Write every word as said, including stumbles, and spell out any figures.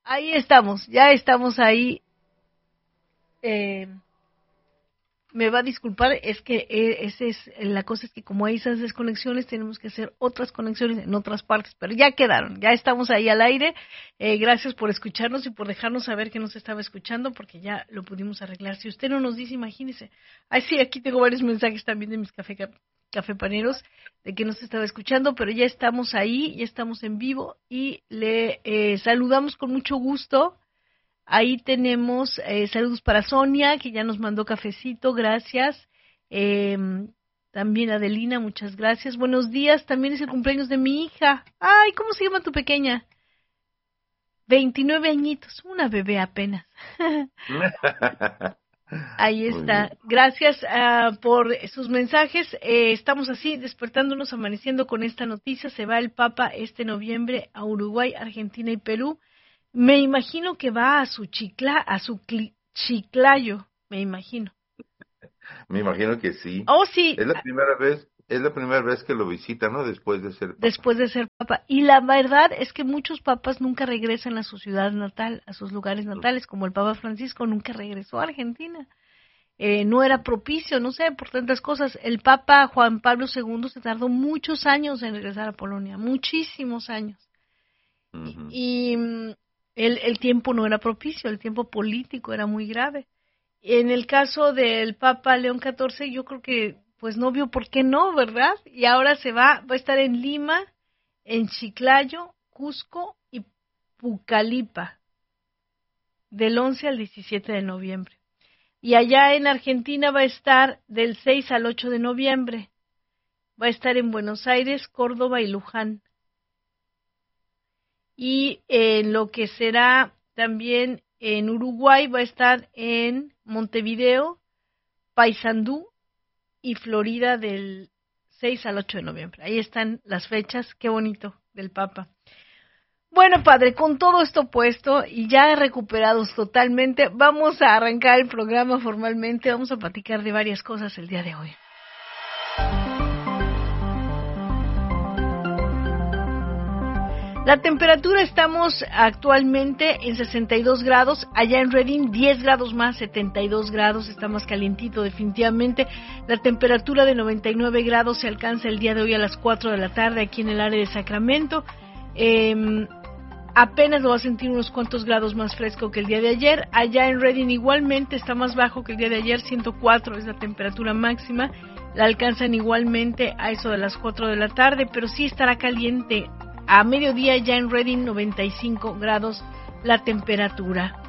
Ahí estamos, ya estamos ahí. Eh, me va a disculpar, es que eh, ese es la cosa, es que como hay esas desconexiones, tenemos que hacer otras conexiones en otras partes, pero ya quedaron, ya estamos ahí al aire. Eh, gracias por escucharnos y por dejarnos saber que nos estaba escuchando, porque ya lo pudimos arreglar. Si usted no nos dice, imagínese. Ay, sí, aquí tengo varios mensajes también de mis café, cafepaneros de que nos estaba escuchando, pero ya estamos ahí, ya estamos en vivo y le eh, saludamos con mucho gusto. Ahí tenemos eh, saludos para Sonia, que ya nos mandó cafecito, gracias. Eh, también Adelina, muchas gracias. Buenos días, también es el cumpleaños de mi hija. Ay, ¿cómo se llama tu pequeña? veintinueve añitos, una bebé apenas. Ahí está. Gracias uh, por sus mensajes. Eh, estamos así, despertándonos, amaneciendo con esta noticia. Se va el Papa este noviembre a Uruguay, Argentina y Perú. Me imagino que va a su chicla, a su cli, chiclayo, me imagino. Me imagino que sí. Oh, sí. Es la primera vez, es la primera vez que lo visita, ¿no? Después de ser papa. Después de ser papa. Y la verdad es que muchos papas nunca regresan a su ciudad natal, a sus lugares natales, como el Papa Francisco nunca regresó a Argentina. Eh, no era propicio, no sé, por tantas cosas. El Papa Juan Pablo segundo se tardó muchos años en regresar a Polonia, muchísimos años. Uh-huh. Y, y el, el tiempo no era propicio, el tiempo político era muy grave. En el caso del Papa León catorce, yo creo que pues no vio por qué no, ¿verdad? Y ahora se va, va a estar en Lima, en Chiclayo, Cusco y Pucallpa, del once al diecisiete de noviembre. Y allá en Argentina va a estar del seis al ocho de noviembre. Va a estar en Buenos Aires, Córdoba y Luján. Y en lo que será también en Uruguay va a estar en Montevideo, Paysandú y Florida del seis al ocho de noviembre. Ahí están las fechas, qué bonito, del Papa. Bueno, padre, con todo esto puesto y ya recuperados totalmente, vamos a arrancar el programa formalmente, vamos a platicar de varias cosas el día de hoy. La temperatura, estamos actualmente en sesenta y dos grados, allá en Redding diez grados más, setenta y dos grados, está más calientito definitivamente. La temperatura de noventa y nueve grados se alcanza el día de hoy a las cuatro de la tarde aquí en el área de Sacramento. Eh, apenas lo va a sentir unos cuantos grados más fresco que el día de ayer. Allá en Redding igualmente está más bajo que el día de ayer, ciento cuatro es la temperatura máxima. La alcanzan igualmente a eso de las cuatro de la tarde, pero sí estará caliente. A mediodía ya en Redding noventa y cinco grados la temperatura.